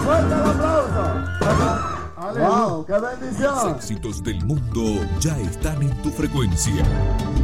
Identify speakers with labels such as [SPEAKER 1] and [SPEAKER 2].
[SPEAKER 1] ¡Fuerte el aplauso! ¡Aleluya! ¡Qué bendición!
[SPEAKER 2] Los éxitos del mundo ya están en tu frecuencia.